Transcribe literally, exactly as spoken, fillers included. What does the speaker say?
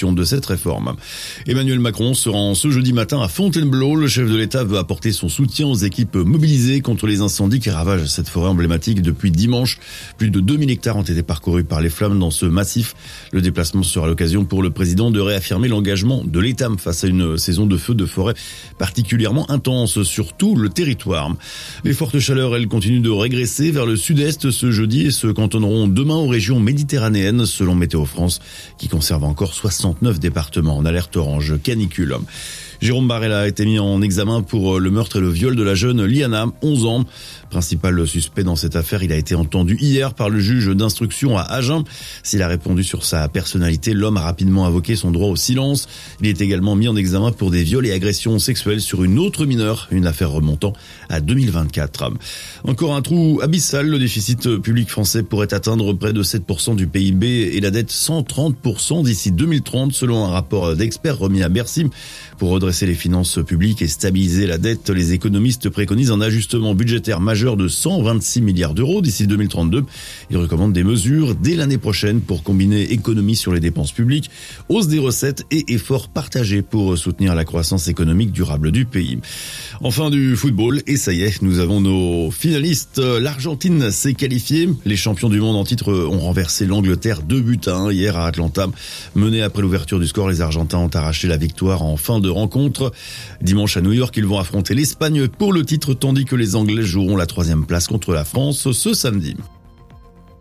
l'adoption de cette réforme. Emmanuel Macron se rend ce jeudi matin à Fontainebleau. Le chef de l'État veut apporter son soutien aux équipes mobilisées contre les incendies qui ravagent cette forêt emblématique depuis dimanche. Plus de deux mille hectares ont été parcourus par les flammes dans ce massif. Le déplacement sera l'occasion pour le président de réaffirmer l'engagement de l'État face à une saison de feux de forêt particulièrement intense sur tout le territoire. Les fortes chaleurs, elles, continuent de régresser vers le sud-est ce jeudi et se cantonneront demain aux régions méditerranéennes selon Météo France qui conserve encore soixante-neuf départements en alerte orange canicule. Jérôme Barella a été mis en examen pour le meurtre et le viol de la jeune Liana, onze ans. Principal suspect dans cette affaire, il a été entendu hier par le juge d'instruction à Agen. S'il a répondu sur sa personnalité, l'homme a rapidement invoqué son droit au silence. Il est également mis en examen pour des viols et agressions sexuelles sur une autre mineure, une affaire remontant à deux mille vingt-quatre. Encore un trou abyssal, le déficit public français pourrait atteindre près de sept pour cent du P I B et la dette cent trente pour cent d'ici deux mille trente selon un rapport d'experts remis à Bercy. Pour redresser les finances publiques et stabiliser la dette, les économistes préconisent un ajustement budgétaire majeur de cent vingt-six milliards d'euros d'ici deux mille trente-deux. Ils recommandent des mesures dès l'année prochaine pour combiner économie sur les dépenses publiques, hausse des recettes et efforts partagés pour soutenir la croissance économique durable du pays. Enfin du football, et ça y est, nous avons nos finalistes. L'Argentine s'est qualifiée. Les champions du monde en titre ont renversé l'Angleterre deux buts à un hier à Atlanta. Menés après l'ouverture du score, les Argentins ont arraché la victoire en fin de rencontre. Dimanche à New York, ils vont affronter l'Espagne pour le titre, tandis que les Anglais joueront la troisième place contre la France ce samedi.